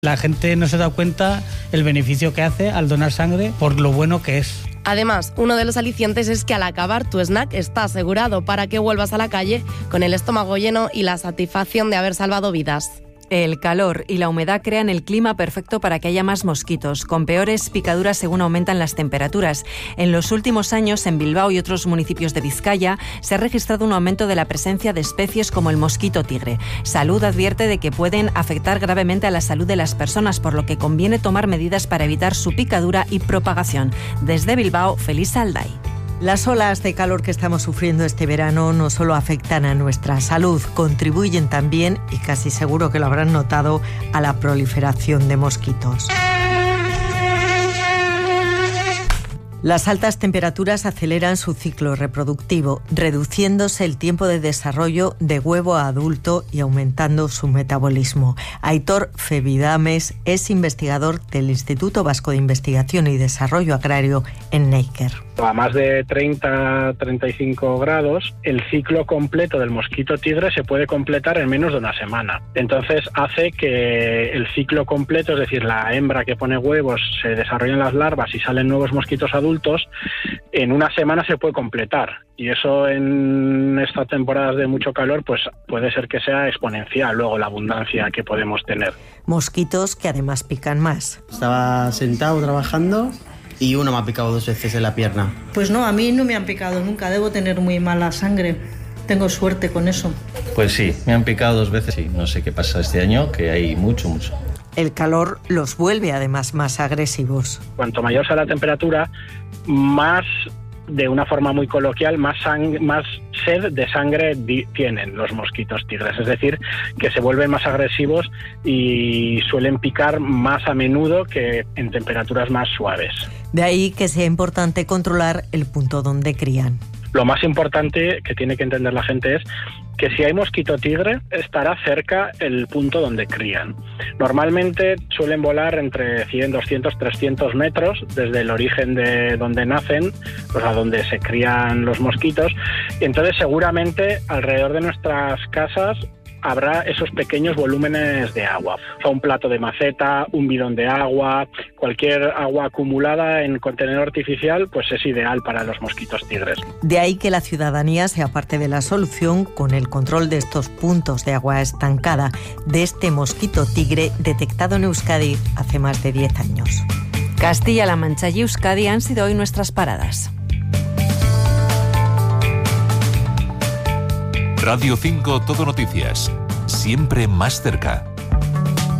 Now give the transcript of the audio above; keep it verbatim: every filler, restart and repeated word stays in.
La gente no se da cuenta el beneficio que hace al donar sangre por lo bueno que es. Además, uno de los alicientes es que al acabar tu snack está asegurado para que vuelvas a la calle con el estómago lleno y la satisfacción de haber salvado vidas. El calor y la humedad crean el clima perfecto para que haya más mosquitos, con peores picaduras según aumentan las temperaturas. En los últimos años, en Bilbao y otros municipios de Vizcaya, se ha registrado un aumento de la presencia de especies como el mosquito tigre. Salud advierte de que pueden afectar gravemente a la salud de las personas, por lo que conviene tomar medidas para evitar su picadura y propagación. Desde Bilbao, Feliz Alday. Las olas de calor que estamos sufriendo este verano no solo afectan a nuestra salud, contribuyen también, y casi seguro que lo habrán notado, a la proliferación de mosquitos. Las altas temperaturas aceleran su ciclo reproductivo, reduciéndose el tiempo de desarrollo de huevo a adulto y aumentando su metabolismo. Aitor Febidames es investigador del Instituto Vasco de Investigación y Desarrollo Agrario en Neiker. A más de treinta a treinta y cinco grados, el ciclo completo del mosquito tigre se puede completar en menos de una semana. Entonces hace que el ciclo completo, es decir, la hembra que pone huevos, se desarrollen las larvas y salen nuevos mosquitos adultos, en una semana se puede completar. Y eso en estas temporadas de mucho calor pues puede ser que sea exponencial luego la abundancia que podemos tener. Mosquitos que además pican más. Estaba sentado trabajando y uno me ha picado dos veces en la pierna. Pues no, a mí no me han picado nunca, debo tener muy mala sangre. Tengo suerte con eso. Pues sí, me han picado dos veces y no sé qué pasa este año, que hay mucho, mucho. El calor los vuelve además más agresivos. Cuanto mayor sea la temperatura, más, de una forma muy coloquial, más, sang- más sed de sangre di- tienen los mosquitos tigres. Es decir, que se vuelven más agresivos y suelen picar más a menudo que en temperaturas más suaves. De ahí que sea importante controlar el punto donde crían. Lo más importante que tiene que entender la gente es que si hay mosquito tigre, estará cerca el punto donde crían. Normalmente suelen volar entre cien, doscientos, trescientos metros desde el origen de donde nacen, pues a donde se crían los mosquitos. Y entonces seguramente alrededor de nuestras casas habrá esos pequeños volúmenes de agua. O sea, un plato de maceta, un bidón de agua, cualquier agua acumulada en contenedor artificial, pues es ideal para los mosquitos tigres. De ahí que la ciudadanía sea parte de la solución con el control de estos puntos de agua estancada, de este mosquito tigre detectado en Euskadi hace más de diez años. Castilla-La Mancha y Euskadi han sido hoy nuestras paradas. Radio cinco Todo Noticias, siempre más cerca.